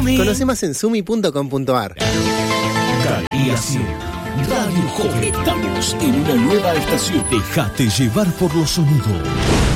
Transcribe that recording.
Conoce más en sumi.com.ar. Calía 100, Radio Joven. Estamos en una nueva estación. Déjate llevar por los sonidos.